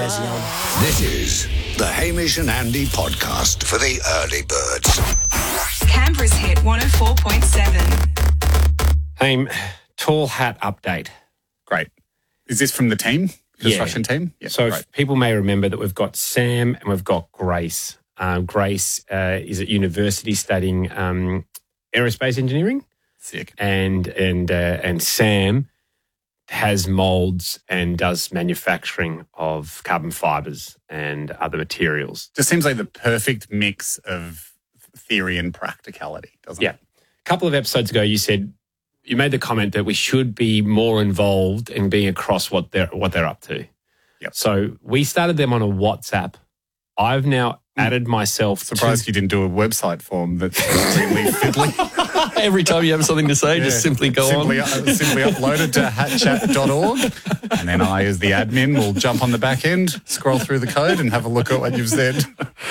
Desi on. This is the Hamish and Andy podcast for the early birds. Canberra's hit 104.7. Haim, tall hat update. Great. Is this from the team? The construction team? Yeah, so great. people may remember that we've got Sam and we've got Grace. Grace is at university studying aerospace engineering. Sick. And Sam has moulds and does manufacturing of carbon fibres and other materials. Just seems like the perfect mix of theory and practicality, doesn't it? Yeah. A couple of episodes ago, you made the comment that we should be more involved in being across what they're up to. Yep. So we started them on a WhatsApp. I've now added myself. Surprised you didn't do a website form that's extremely fiddly. Every time you have something to say, just simply go on. Simply upload it to hatchat.org, and then I, as the admin, will jump on the back end, scroll through the code and have a look at what you've said.